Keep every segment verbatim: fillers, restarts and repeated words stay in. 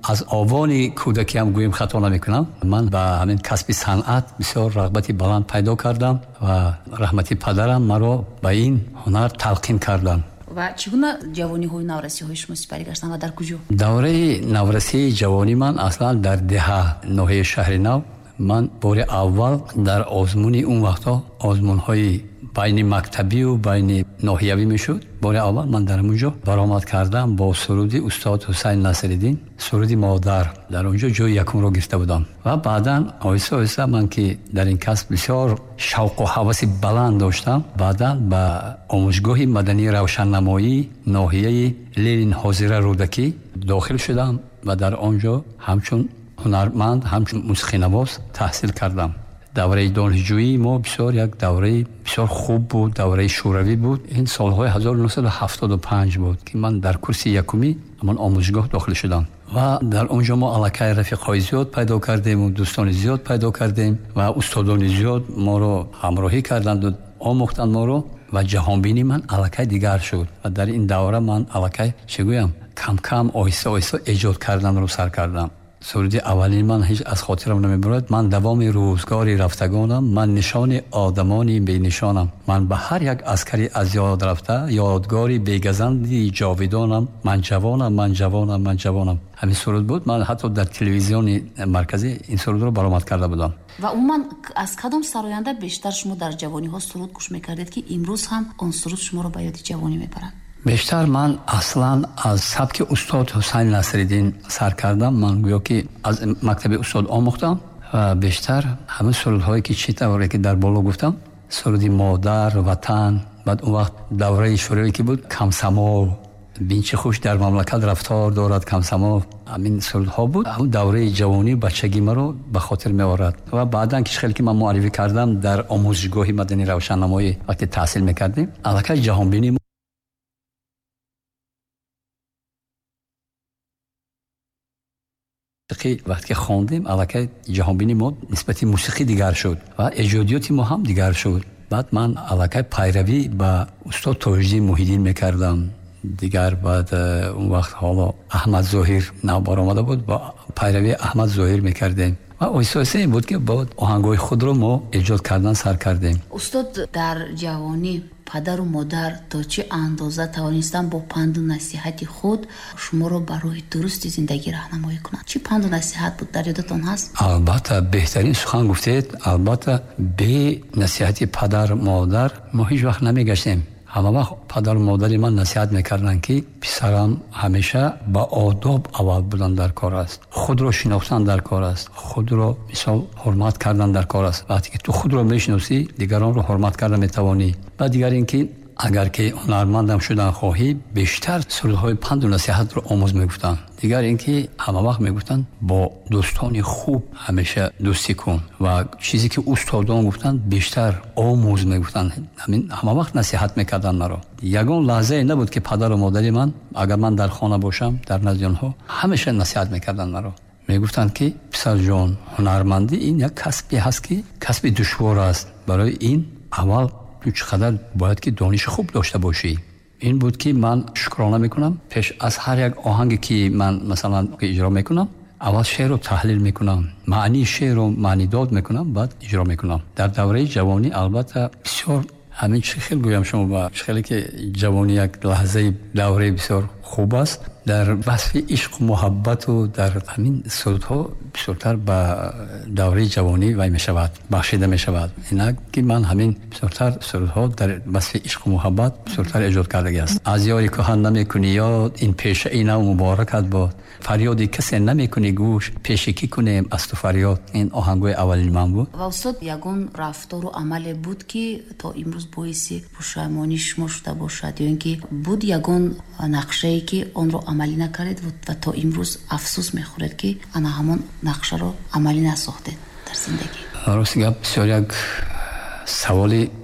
аз овони кӯдакиам гӯем хато намекунам. Ман ба ҳамин касби санъат бисёр рағбати баланд пайдо кардам ва раҳмати падарам маро ба ин ҳунар талқин карданд. ва чӣ гуна ҷавониҳои наврасиҳои шумо сипарӣ гаштанд ва дар куҷо? давраи наврасии ҷавонӣ ман аслан дар деҳа ноҳияи шаҳри нав. ман бори аввал дар озмуни он вақтҳо озмунҳои байни мактабию байни ноҳиявӣ мешуд. бори аввал ман дар онҷо баромад кардам бо суруди устод Ҳусайн Насриддин, суруди модар. дар онҷо ҷои якумро гирифта будам ва баъдан оҳиста оҳиста ман ки дар ин касб бисёр шавқу ҳаваси баланд доштам, баъдан ба омӯзгоҳи мадании равшаннамоӣ ноҳияи Ленин ҳозира Рӯдакӣ дохил шудам ва дар онҷо ҳамчун ҳунарманд, ҳамчун мусиқинавоз таҳсил кардам. давраи донишҷӯии мо бисёр як давраи бисёр хуб буд, давраи шӯравӣ буд. ин солҳои ҳазору нӯҳсаду ҳафтоду панҷ буд ки ман дар курси якумӣ ҳамон омӯзгоҳ дохил шудам ва дар онҷо мо аллакай рафиқҳои зиёд пайдо кардем, дӯстони зиёд пайдо кардем ва устодони зиёд моро ҳамроҳӣ карданду омӯхтанд моро ва ҷаҳонбинии ман аллакай дигар шуд. ва дар ин давра ман аллакай чӣ гӯям кам кам оҳиста оҳиста эҷод карданро сар кардам. суруди аввалин ман ҳеҷ аз хотирам намебурад. ман давоми рӯзгори рафтагонам, ман нишони одамони бенишонам. ман ба ҳар як аскари аз ёд рафта ёдгори бегазанди ҷовидонам. ман ҷавонам, ман ҷавонам, ман ҷавонам. ҳамин суруд буд. ман ҳатто дар телевизиони марказӣ ин сурудро баромад карда будам. ва умуман аз кадом сароянда бештар шумо дар ҷавониҳо суруд гӯш мекардед ки имрӯз ҳам он суруд шуморо ба ёди ҷавонӣ мебарад? бештар ман аслан аз сабки устод Ҳусайн Насриддин сар кардам. ман гӯё ки аз мактаби устод омӯхтам ва бештар ҳамин сурудҳое ки чӣ тавре ки дар боло гуфтам, суруди модар, ватан, баъд он вақт давраи шӯравӣ ки буд, камсамол, бин чӣ хуш дар мамлакат рафтор дорад камсамол, ҳамин сурудҳо буд. ҳамн давраи ҷавонӣ бачагӣ маро ба хотир меорад. ва баъдан ки хеле ки ман муаррифӣ кардам дар омӯзишгоҳи маданӣ равшаннамоӣ вақте таҳсил мекардем, аллакай ҷаҳонбинӣ вақте хондем, аллакай ҷаҳонбинӣ мо нисбати мусиқӣ дигар шуд ва эҷодиёти мо ҳам дигар шуд. баъд ман аллакай пайравӣ ба устод Тоҷиддин Муҳиддин мекардам. дигар баъд он вақт ҳоло Аҳмад Зоҳир нав баромада буд, ба пайравии Аҳмад Зоҳир мекардем ва оҳиста оҳиста ин буд ки бо оҳангҳои худро мо эҷод кардан сар кардем. устод, дар ҷавонӣ падару модар то чӣ андоза тавонистанд бо панду насиҳати худ шуморо ба роҳи дурусти зиндагӣ раҳнамоӣ кунанд? чӣ панду насиҳат буд, дар ёдатон ҳаст? албатта беҳтарин сухан гуфтед. албатта бе насиҳати падар модар мо ҳеҷ вақт намегаштем. ҳама вақт падару модари ман насиҳат мекарданд ки писарам ҳамеша ба одоб аввал будан дар кор аст, худро шинохтан дар кор аст, худро мисол ҳурмат кардан дар кор аст. вақте ки ту худро мешиносӣ, дигаронро ҳурмат кардан метавонӣ. ва дигар ин ки агар ки ҳунармандам шудан хоҳӣ, бештар сурудҳои панду насиҳатро омӯз мегуфтанд. дигар ин ки ҳама вақт мегуфтанд бо дӯстони хуб ҳамеша дӯстӣ кун ва чизе ки устодон гуфтанд бештар омӯз мегуфтанд. ҳамин ҳама вақт насиҳат мекарданд маро. ягон лаҳзае набуд ки падару модари ман, агар ман дар хона бошам, дар назди онҳо, ҳамеша насиҳат мекарданд маро. мегуфтанд ки писарҷон, ҳунармандӣ ин як касбе ҳаст ки касби душвор аст. барои ин аввал ту чӣ қадар бояд ки дониши хуб дошта бошӣ. ин буд ки ман шукрона мекунам. пеш аз ҳар як оҳанге ки ман масалан иҷро мекунам, аввал шеърро таҳлил мекунам, маънии шеърро маънидод мекунам, баъд иҷро мекунам. дар давраи ҷавонӣ албатта бисёр ҳамин чӣ хел гӯям шумо ба чӣ хеле ки ҷавонӣ як лаҳзаи давраи бисёр хуб аст. дар васфи ишқу муҳаббату дар ҳамин сурудҳо бисёртар ба давраи ҷавонӣ вай мешавад, бахшида мешавад. инак ки ман ҳамин бисёртар сурудҳо дар васфи ишқу муҳаббат бисёртар эҷод кардагиаст. аз ёри кӯҳан намекунӣ ёд, ин пешаи нав муборакат бод. фарёди касе намекунӣ гӯш, пеши кӣ кунем аз ту фарёд. ин оҳангҳои аввалини ман буд. ва устод, ягон рафтору амале буд ки то имрӯз боиси пушаймонии шумо шуда бошад, ё ин ки буд ягон нақшае ки онро амалӣ накардед ва то имрӯз афсӯс мехӯред ки ана ҳамон нақшаро амалӣ насохтед дар зиндагӣ? рости гап бисёр як саволи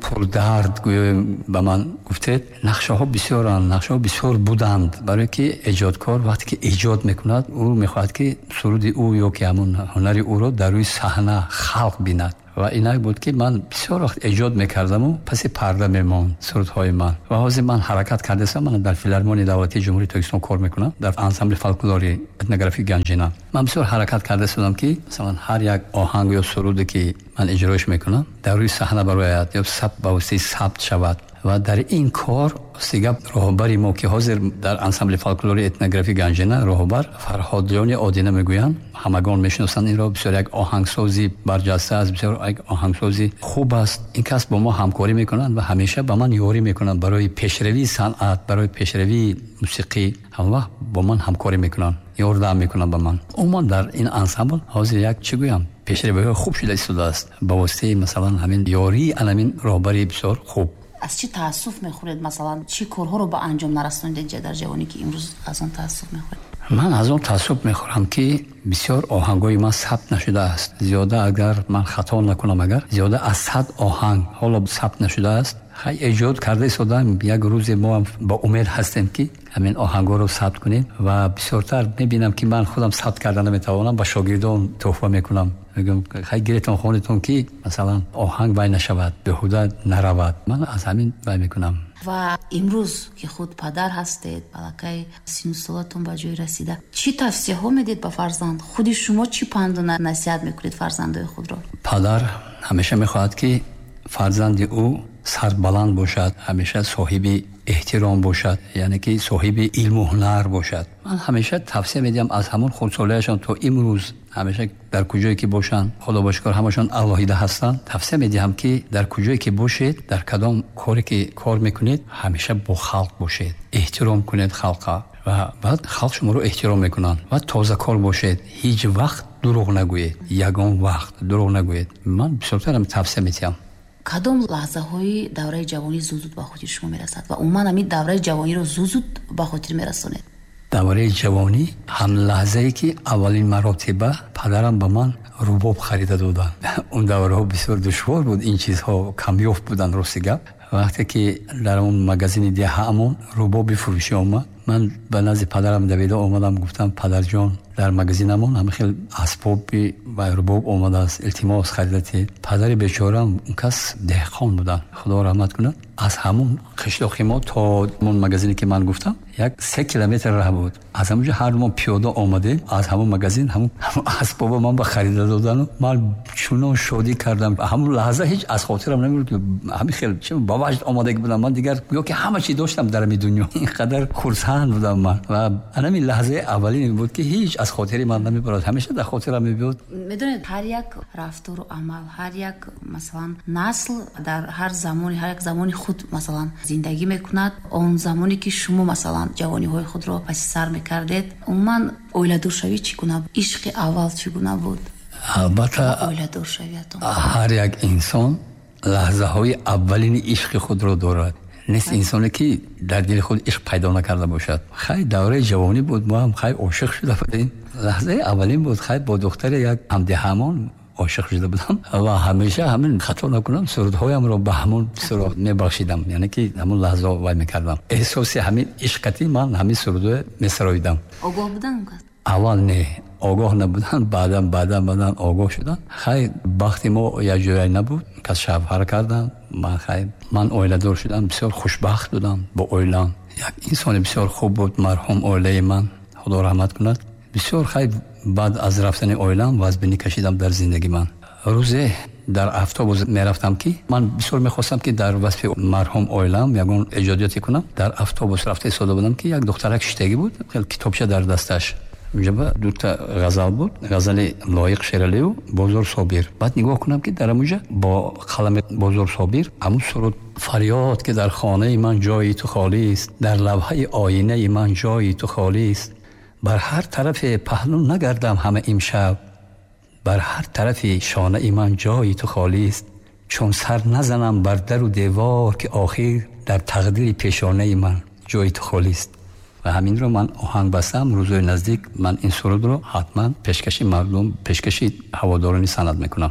пурдард гӯё ба ман гуфтед, нақшаҳо бисёранд, нақшаҳо бисёр буданд, барое ки эҷодкор вақте ки эҷод мекунад, ӯ мехоҳад ки суруди ӯ ё ки ҳамун ҳунари ӯро дар рӯи саҳна халқ бинад. ва инак буд ки ман бисёр вақт эҷод мекардаму паси парда мемонд сурудҳои ман. ва ҳозир ман ҳаракат кардастам, ман дар филармонияи давлатии ҷумҳурии Тоҷикистон кор мекунам, дар ансамбли фолклори этнографии Ганҷина. ман бисёр ҳаракат кардастам ки масалан ҳар як оҳанг ё суруде ки ман иҷрош мекунам дар рӯи саҳна барояд ё сабт ба воситаи сабт шавад. ва дар ин кор сега роҳбари мо ки ҳозир дар ансамбли фолклори этнографии Ганҷина роҳбар Фарҳодҷони Одина мегӯянд, ҳамагон мешиносанд инро, бисёр як оҳангсози барҷаста аст, бисёр як оҳангсози хуб аст. ин кас бо мо ҳамкорӣ мекунанд ва ҳамеша ба ман ёрӣ мекунанд барои пешравии санъат, барои пешравии мусиқӣ. ҳама вақт бо ман ҳамкорӣ мекунанд, ёрдам мекунанд ба ман. умуман дар ин ансамбл ҳозир як чӣ гӯям, пешравиҳои хуб шуда истодааст ба воситаи масалан ҳамин ёрии анамин роҳбари бисёр хуб. аз чӣ таассуф мехӯред? Масалан чӣ корҳоро ба анҷом нарасонидед дар ҷавонӣ ки имрӯз аз он таассуф мехӯред? ман аз он таассуф мехӯрам ки бисёр оҳангҳои ман сабт нашудааст. зиёда агар ман хато накунам, агар зиёда аз сад оҳанг ҳоло сабт нашудааст, хай эҷод карда истодам. як рӯзе мо ба умед ҳастем ки ҳамин оҳангҳоро сабт кунем ва бисёртар мебинам ки ман худам сабт карда наметавонам, ба шогирдон туҳфа мекунам. мегӯям хай гиретон хонетон ки масалан оҳанг вай нашавад, беҳуда наравад. ман аз ҳамин вай мекунам. ва имрӯз ки худ падар ҳастед, балакай сину солатон ба ҷой расида, чӣ тавсияҳо медед ба фарзанд? худи шумо чӣ панду насиҳат мекунед фарзандои худро? падар ҳамеша мехоҳад ки фарзанди ӯ сарбаланд бошад, ҳамеша соҳиби эҳтиром бошад, яъне ки соҳиби илму ҳунар бошад. ман ҳамеша тавсия медиҳам аз ҳамон хурдсолиашон то имрӯз ҳамеша дар куҷое ки бошанд, худо бошкор ҳамашон алоҳида ҳастанд, тавсия медиҳам ки дар куҷое ки бошед, дар кадом коре ки кор мекунед, ҳамеша бо халқ бошед, эҳтиром кунед халқа ва баъд халқ шуморо эҳтиром мекунанд. ва тозакор бошед, ҳеҷ вақт дурӯғ нагӯед, ягон вақт дурӯғ нагӯед. ман бисёртарам тавсия медиҳам. кадом лаҳзаҳои давраи ҷавонӣ зуд-зуд ба хотири шумо мерасад ва умуман ҳамин давраи ҷавониро зуд-зуд ба хотир мерасонед? давраи ҷавонӣ ҳам лаҳзае ки аввалин маротиба падарам ба ман рубоб харида доданд. он давраҳо бисёр душвор буд, ин чизҳо камёфт буданд. рости гап вақте ки дар он магазини деҳаамон рубоби фурӯшӣ омад, ман ба назди падарам давида омадам, гуфтам падарҷон, дар магазинамон ҳама хел асбоби ва рубоб омадааст, илтимос харидатӣ. падари бечорам он кас деҳқон буданд, худо раҳмат кунад. аз ҳамон қишлоқи мо то он магазине ки ман гуфтам як се километр раҳ буд. аз ҳамонҷо ҳардумон пиёда омадем, аз ҳамон магазин ҳамон асбоба ман ба харида додану ман чунон шодӣ кардам. ҳамон лаҳза ҳеҷ аз хотирам намерд ки ҳамин хел ба ваҷд омадаги будам. ман дигар ё ки ҳама чӣ доштам дар ҳамин дунё. инқадар хурсанд будам ман ва ҳамин лаҳзаи аввалин буд ки ҳеҷ аз хотири ман намебарад, ҳамеша дар хотирам мебиёд. медонед ҳар як рафтору амал, ҳар як масалан насл дар ҳар замони, ҳар як замони худ масалан зиндагӣ мекунад. он замоне ки шумо масалан ҷавониҳои худро паси сар мекардед, умуман оиладоршавӣ чӣ гуна буд? ишқи аввал чӣ гуна буд? албатта оиладоршавиятон ҳар як инсон лаҳзаҳои аввалини ишқи худро дорад. нест инсоне ки дар дили худ ишқ пайдо накарда бошад. хай давраи ҷавонӣ буд, мо ҳам хай ошиқ шуда будем. лаҳзаи аввалин буд, хай бо духтаре як ҳамдиҳамон ошиқ шуда будам ва ҳамеша ҳамин хато накунам, сурудҳоямро ба ҳамон суруд мебахшидам, яъне ки ҳамон лаҳза вай мекардам. эҳсоси ҳамин ишқати ман ҳамин сурудҳо месароидам. огоҳ будан он кас? аввал не огоҳ набуданд, баъдан баъдан баъдан огоҳ шуданд. хай бахти мо якҷоя набуд, кас шавҳар карданд, ман хай ман оиладор шудам, бисёр хушбахт будам бо оилам. як инсони бисёр хуб буд марҳум оилаи ман, худо раҳмат кунад. бисёр хай баъд аз рафтани оилам вазбинӣ кашидам дар зиндагии ман. рӯзе дар автобус мерафтам ки ман бисёр мехостам ки дар васфи марҳум оилам ягон эҷодиёте кунам. дар автобус рафта истода будам ки як духтарак шиштагӣ буд, хел китобча дар дасташ. унҷа дута ғазал буд, ғазали Лоиқ Шералиёв, Бозор Собир. баъд нигоҳ кунам ки дар амуҷа бо қалами Бозор Собир ҳамун суруд: фарёд ки дар хонаи ман ҷои ту холист, дар лавҳаи оинаи ман ҷои ту холист, бар ҳар тарафе паҳлӯ нагардам ҳама имшаб, бар ҳар тарафи шонаи ман ҷои ту холист, чун сар назанам бар дару девор ки охир дар тақдири пешонаи ман ҷои ту холист. ва ҳаминро ман оҳанг бастам. рӯзои наздик ман ин сурудро ҳатман пешкаши мардум, пешкаши ҳаводорони санад мекунам.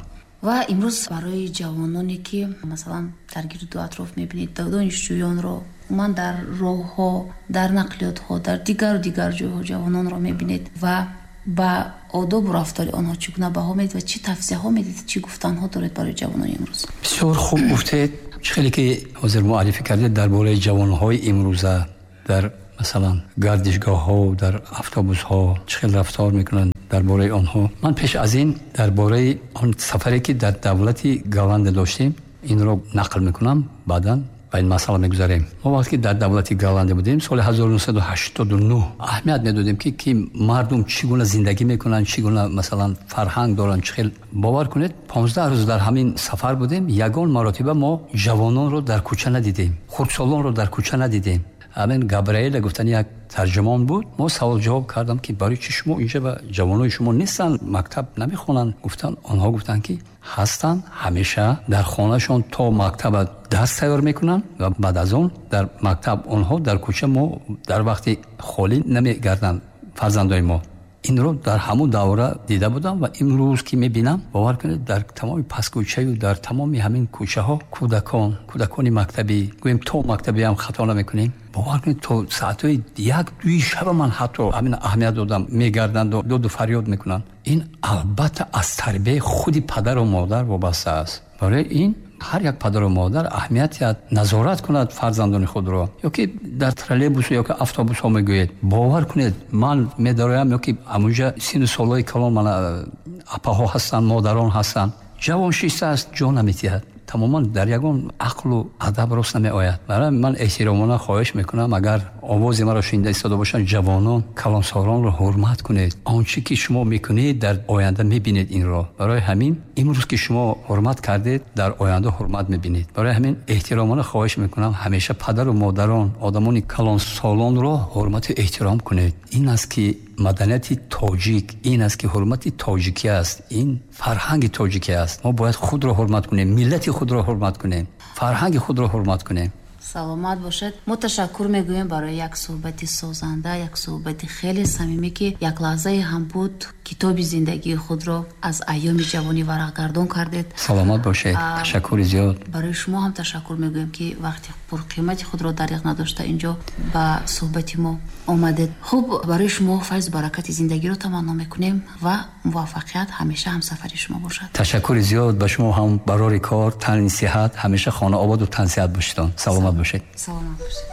ва имрӯз барои ҷавононе ки масалан дар гирду атроф мебинед донишҷӯёнро, умуман дар роҳҳо, дар нақлиётҳо, дар дигару дигар ҷойҳо ҷавононро мебинед ва ба одобу рафтори онҳо чӣ гуна баҳо медиҳед ва чӣ тавсияҳо медиҳед, чӣ гуфтанҳо доред барои ҷавонони имрӯз? бисёр хуб гуфтед. чӣ хеле ки ҳозир муаллифӣ кардед дар бораи ҷавонҳои имрӯза дар масалан гардишгоҳҳо, дар автобусҳо чӣ хел рафтор мекунанд дар бораи онҳо. Ман пеш аз ин дар бораи он сафаре ки дар давлати Голландия доштем инро нақл мекунам, баъдан ба ин масъала мегузарем. мо вақте ки дар давлати Голландия будем соли ҳазору нуҳсаду ҳаштоду нӯҳ аҳамият медодем ки ки мардум чӣ гуна зиндагӣ мекунанд, чӣ гуна масалан фарҳанг доранд, чӣ хел. бовар кунед понздаҳ рӯз дар ҳамин сафар будем, ягон маротиба мо ҷавононро дар кӯча надидем, хурдсолонро дар кӯча надидем. Амин Габриэла гуфтани як тарҷумон буд. Мо савол ҷавоб кардам ки барои чӣ шумо инҷа ба ҷавонои шумо нестанд, мактаб намехонанд? Гуфтанд онҳо гуфтанд ки ҳастанд, ҳамеша дар хонашон то мактаба дарс тайёр мекунанд ва баъд аз он дар мактаб онҳо дар кӯча мо дар вақти холӣ намегарданд фарзандои мо. инро дар ҳамун давра дида будам ва имрӯз ки мебинам бовар кунед дар тамоми паскӯчаю дар тамоми ҳамин кӯчаҳо кӯдакон кӯдакони мактабӣ гӯем то мактаби ҳам хато намекунем. бовар кунед то соатҳои як дуи шаба ман ҳатто ҳамин аҳамият додам мегарданд доду фарёд мекунанд. ин албатта аз тарбияи худи падару модар вобаста аст. барои ин ҳар як падару модар аҳамияти назорат кунад фарзандони худро. ёки дар троллейбус ёки автобусҳо мегӯед бовар кунед ман медороям ёки амунҷа сину солҳои калон мана апаҳо ҳастанд, модарон ҳастанд, ҷавон шиста аст, ҷо наметиҳад, тамоман дар ягон ақлу адаб рост намеояд. барои ман эҳтиромона хоҳиш мекунам агар овози маро шунида истода бошанд ҷавонон калонсоронро ҳурмат кунед. он чӣ ки шумо мекунед дар оянда мебинед инро. барои ҳамин имрӯз ки шумо ҳурмат кардед дар оянда ҳурмат мебинед. барои ҳамин эҳтиромона хоҳиш мекунам ҳамеша падару модарон одамони калонсолонро ҳурмату эҳтиром кунед. ин аст ки маданияти тоҷик, ин аст ки ҳурмати тоҷикӣ аст, ин фарҳанги тоҷикӣ аст. мо бояд худро ҳурмат кунем, миллати худро ҳурмат кунем, фарҳанги худро ҳурмат кунем. саломат бошед. мо ташаккур мегӯем барои як суҳбати созанда, як суҳбати хеле самимӣ ки як лаҳзае ҳам буд китоби зиндагии худро аз айёми ҷавонӣ варақгардон кардед. саломат бошед. ташаккури зиёд. барои шумо ҳам ташаккур мегӯем ки вақти пурқимати худро дариқ надошта инҷо ба суҳбати мо омадед. хуб, барои шумо файзу баракати зиндагиро таманно мекунем ва муваффақият ҳамеша ҳамсафари шумо бошад. ташаккури зиёд ба шумо ҳам барори кор, тани сиҳат, ҳамеша хонаободу тансиҳат бошедон. саломат бошед. саломат бошед.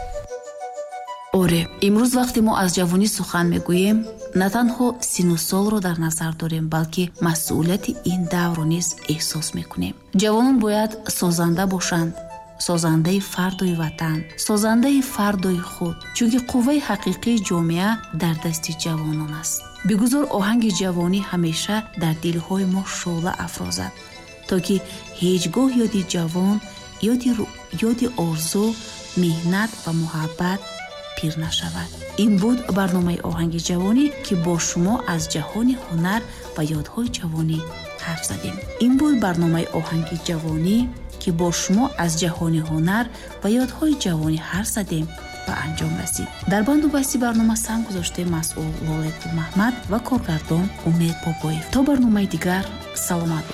оре, имрӯз вақте мо аз ҷавонӣ сухан мегӯем, на танҳо сину солро дар назар дорем, балки масъулияти ин даврро низ эҳсос мекунем. ҷавонон бояд созанда бошанд, созандаи фардои ватан, созандаи фардои худ, чунки қувваи ҳақиқии ҷомеа дар дасти ҷавонон аст. бигузор оҳанги ҷавонӣ ҳамеша дар дилҳои мо шӯъла афрозад, то ки ҳеҷ гоҳ ёди ҷавон, ёди, ёди орзу, меҳнат ва муҳаббат пир нашавад. ин буд барномаи оҳанги ҷавонӣ ки бо шумо аз ҷаҳони ҳунар ва ёдҳои ҷавонӣ ҳарф задем. ин буд барномаи оҳанги ҷавонӣ ки бо шумо аз ҷаҳони ҳунар ва ёдҳои ҷавонӣ ҳарф задем ба анҷом расид. дар банду басти барнома сам гузоштем масъул Лолет Маҳмад ва коргардон Умед Бобоев. то барномаи дигар, саломат.